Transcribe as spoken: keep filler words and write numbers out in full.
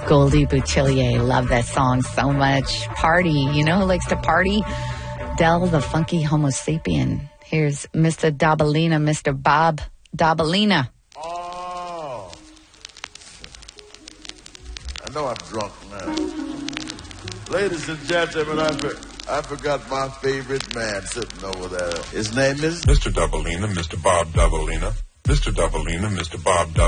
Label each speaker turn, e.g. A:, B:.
A: Goldie Boutillier. Love that song so much. Party. You know who likes to party? Del, the funky Homo sapien. Here's Mister Dabalina, Mister Bob Dabalina.
B: Oh. I know I'm drunk now. Ladies and gentlemen, I, for, I forgot my favorite man sitting over there. His name is...
C: Mister Dabalina, Mister Bob Dabalina. Mister Dabalina, Mister Bob Dabalina.